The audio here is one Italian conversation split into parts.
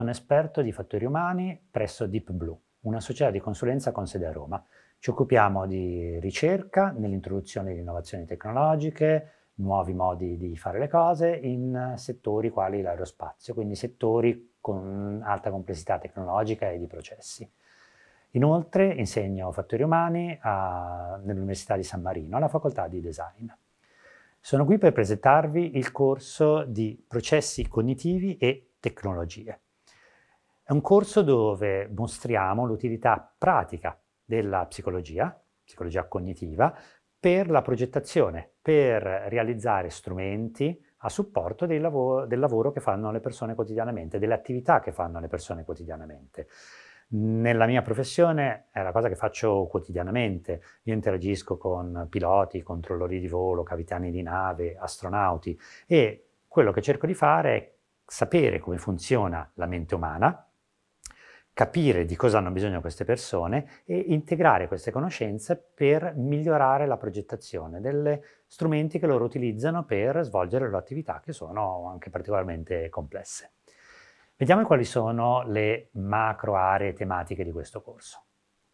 un esperto di fattori umani presso Deep Blue, una società di consulenza con sede a Roma. Ci occupiamo di ricerca nell'introduzione di innovazioni tecnologiche, nuovi modi di fare le cose in settori quali l'aerospazio, quindi settori con alta complessità tecnologica e di processi. Inoltre insegno fattori umani nell'Università di San Marino, alla facoltà di design. Sono qui per presentarvi il corso di processi cognitivi e tecnologie. È un corso dove mostriamo l'utilità pratica della psicologia cognitiva, per la progettazione, per realizzare strumenti a supporto del lavoro che fanno le persone quotidianamente, delle attività che fanno le persone quotidianamente. Nella mia professione è la cosa che faccio quotidianamente. Io interagisco con piloti, controllori di volo, capitani di nave, astronauti, e quello che cerco di fare è sapere come funziona la mente umana, capire di cosa hanno bisogno queste persone e integrare queste conoscenze per migliorare la progettazione degli strumenti che loro utilizzano per svolgere le loro attività, che sono anche particolarmente complesse. Vediamo quali sono le macro aree tematiche di questo corso.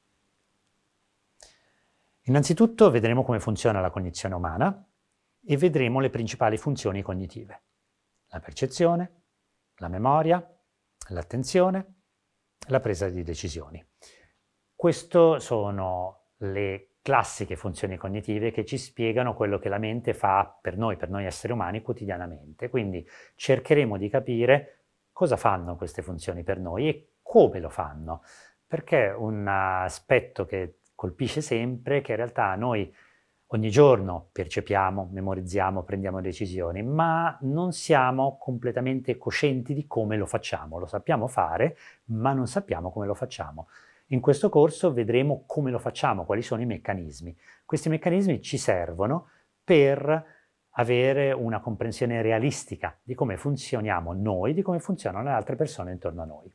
Innanzitutto vedremo come funziona la cognizione umana e vedremo le principali funzioni cognitive: la percezione, la memoria, l'attenzione, la presa di decisioni. Queste sono le classiche funzioni cognitive che ci spiegano quello che la mente fa per noi esseri umani quotidianamente. Quindi cercheremo di capire cosa fanno queste funzioni per noi e come lo fanno, perché un aspetto che colpisce sempre è che in realtà noi ogni giorno percepiamo, memorizziamo, prendiamo decisioni, ma non siamo completamente coscienti di come lo facciamo. Lo sappiamo fare, ma non sappiamo come lo facciamo. In questo corso vedremo come lo facciamo, quali sono i meccanismi. Questi meccanismi ci servono per avere una comprensione realistica di come funzioniamo noi, di come funzionano le altre persone intorno a noi.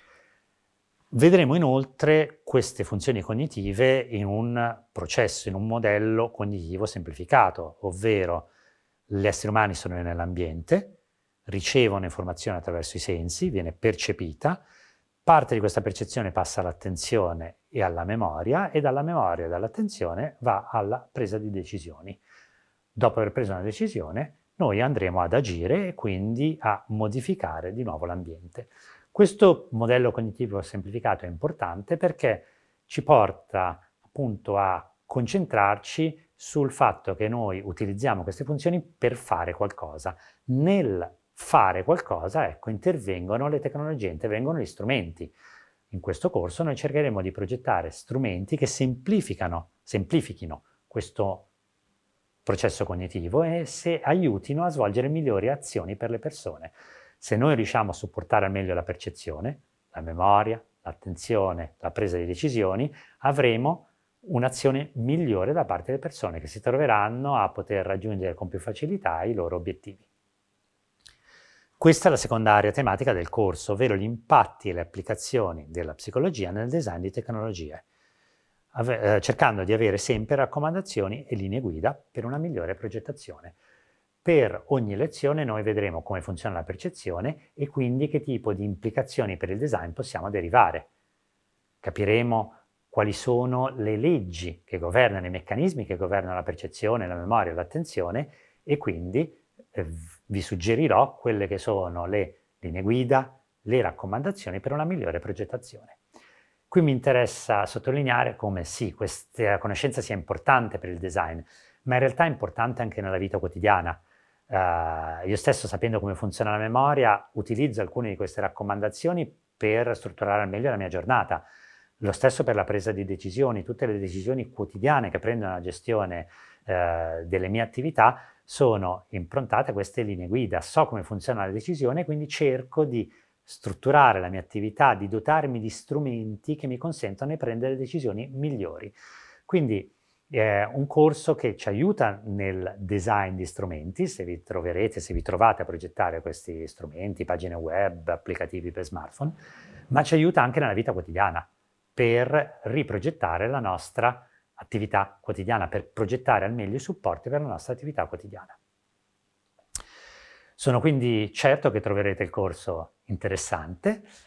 Vedremo inoltre queste funzioni cognitive in un processo, in un modello cognitivo semplificato, ovvero gli esseri umani sono nell'ambiente, ricevono informazione attraverso i sensi, viene percepita, parte di questa percezione passa all'attenzione e alla memoria, e dalla memoria e dall'attenzione va alla presa di decisioni. Dopo aver preso una decisione, noi andremo ad agire e quindi a modificare di nuovo l'ambiente. Questo modello cognitivo semplificato è importante perché ci porta appunto a concentrarci sul fatto che noi utilizziamo queste funzioni per fare qualcosa. Nel fare qualcosa, ecco, intervengono le tecnologie, intervengono gli strumenti. In questo corso noi cercheremo di progettare strumenti che semplifichino questo processo cognitivo e se aiutino a svolgere migliori azioni per le persone. Se noi riusciamo a supportare al meglio la percezione, la memoria, l'attenzione, la presa di decisioni, avremo un'azione migliore da parte delle persone che si troveranno a poter raggiungere con più facilità i loro obiettivi. Questa è la seconda area tematica del corso, ovvero gli impatti e le applicazioni della psicologia nel design di tecnologie, cercando di avere sempre raccomandazioni e linee guida per una migliore progettazione. Per ogni lezione noi vedremo come funziona la percezione e quindi che tipo di implicazioni per il design possiamo derivare. Capiremo quali sono le leggi che governano, i meccanismi che governano la percezione, la memoria e l'attenzione, e quindi vi suggerirò quelle che sono le linee guida, le raccomandazioni per una migliore progettazione. Qui mi interessa sottolineare come sì, questa conoscenza sia importante per il design, ma in realtà è importante anche nella vita quotidiana. Io stesso, sapendo come funziona la memoria, utilizzo alcune di queste raccomandazioni per strutturare al meglio la mia giornata. Lo stesso per la presa di decisioni. Tutte le decisioni quotidiane che prendo nella gestione delle mie attività sono improntate a queste linee guida. So come funziona la decisione, quindi cerco di strutturare la mia attività, di dotarmi di strumenti che mi consentono di prendere decisioni migliori. Quindi è un corso che ci aiuta nel design di strumenti, se vi trovate a progettare questi strumenti, pagine web, applicativi per smartphone, ma ci aiuta anche nella vita quotidiana per riprogettare la nostra attività quotidiana, per progettare al meglio i supporti per la nostra attività quotidiana. Sono quindi certo che troverete il corso interessante